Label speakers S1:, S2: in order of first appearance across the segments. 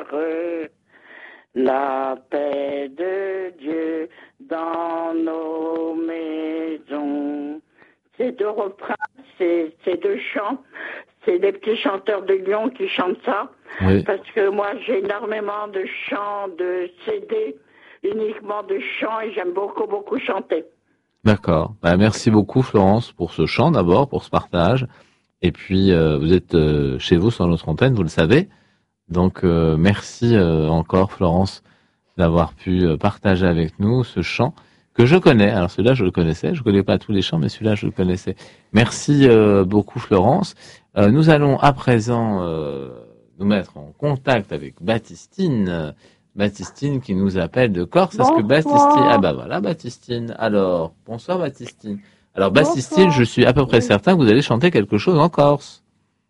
S1: la paix de Dieu dans nos maisons. Ces deux refrains, ces deux chants, c'est des petits chanteurs de Lyon qui chantent ça.
S2: Oui.
S1: Parce que moi, j'ai énormément de chants, de CD, uniquement de chants, et j'aime beaucoup, beaucoup chanter.
S2: D'accord. Merci beaucoup Florence pour ce chant d'abord, pour ce partage. Et puis vous êtes chez vous sur notre antenne, vous le savez. Donc merci encore Florence d'avoir pu partager avec nous ce chant que je connais. Alors celui-là je le connaissais, je connais pas tous les chants, mais celui-là je le connaissais. Merci beaucoup Florence. Nous allons à présent nous mettre en contact avec Baptistine. Baptistine qui nous appelle de Corse. Est-ce que Baptistine... Ah bah voilà Baptistine. Alors, bonsoir Baptistine. Alors Baptistine, je suis à peu près certain que vous allez chanter quelque chose en Corse.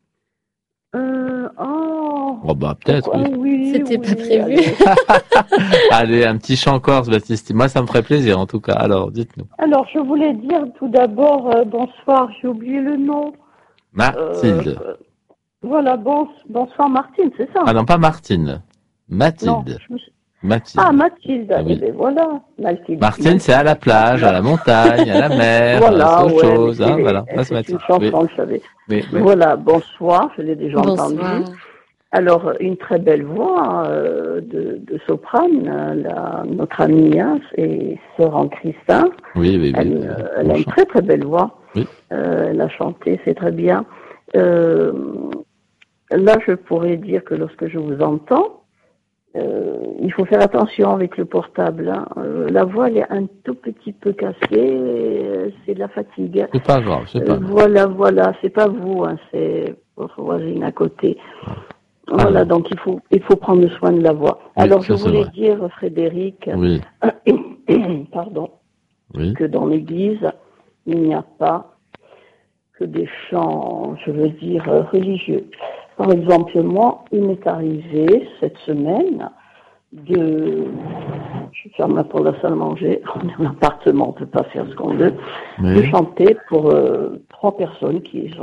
S2: Oh bah peut-être, oui.
S3: C'était pas prévu.
S2: Allez, un petit chant corse Baptistine. Moi ça me ferait plaisir en tout cas. Alors, dites-nous.
S4: Alors, je voulais dire tout d'abord bonsoir, j'ai oublié le nom.
S2: Mathilde.
S4: Voilà, bonsoir Martine, c'est ça?
S2: Ah non, pas Martine. Mathilde.
S4: Non,
S2: Mathilde.
S4: Ah, Mathilde.
S2: Ah, oui.
S4: Eh bien, voilà. Mathilde.
S2: Martine, c'est à la plage, à la montagne, à la mer,
S4: voilà,
S2: c'est autre chose. Hein, voilà.
S4: C'est une chanson, je savais.
S2: Oui.
S4: Voilà, bonsoir, je l'ai déjà entendu. Alors, une très belle voix de soprane, notre amie, c'est Sœur Anne Christin.
S2: Oui.
S4: Elle a une très très belle voix.
S2: Oui.
S4: Elle a chanté, c'est très bien. Là, je pourrais dire que lorsque je vous entends, il faut faire attention avec le portable. Hein. La voix, elle est un tout petit peu cassée, c'est de la fatigue.
S2: C'est pas grave, c'est pas
S4: grave. Voilà, c'est pas vous, hein, c'est votre voisine à côté. Voilà, donc il faut prendre soin de la voix.
S2: Oui,
S4: alors,
S2: ça,
S4: je voulais dire, Frédéric, que dans l'Église, il n'y a pas que des chants, je veux dire, religieux. Par exemple, moi, il m'est arrivé cette semaine je ferme la porte de la salle à manger, on est en appartement, on ne peut pas faire ce qu'on veut, de chanter pour 3 personnes qui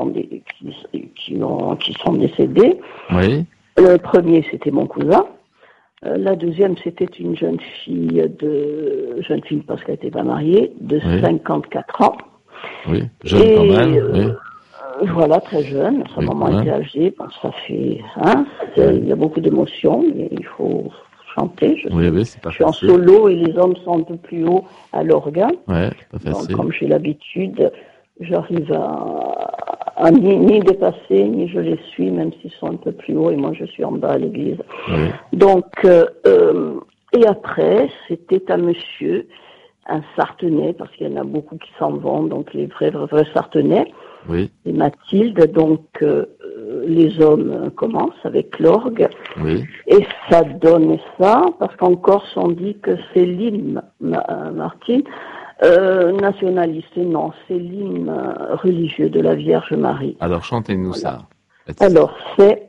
S4: sont décédées.
S2: Oui.
S4: Le premier, c'était mon cousin. La deuxième, c'était une jeune fille parce qu'elle n'était pas mariée, de 54 ans.
S2: Oui, jeune quand même,
S4: voilà, très jeune. Sa maman était âgée. Bon, ça fait, il y a beaucoup d'émotions. Il faut chanter. Je suis en solo et les hommes sont un peu plus haut à l'organe.
S2: Ouais, pas facile.
S4: Donc, comme j'ai l'habitude, j'arrive à ni dépasser, ni je les suis, même s'ils sont un peu plus haut et moi je suis en bas à l'église.
S2: Oui.
S4: Donc, et après, c'était un monsieur, un Sartenay, parce qu'il y en a beaucoup qui s'en vont, donc les vrais Sartenay.
S2: Oui.
S4: Et Mathilde, donc les hommes commencent avec l'orgue.
S2: Oui.
S4: Et ça donne ça, parce qu'en Corse on dit que c'est l'hymne, Martine, nationaliste, non, c'est l'hymne religieux de la Vierge Marie.
S2: Alors chantez-nous ça.
S4: Alors c'est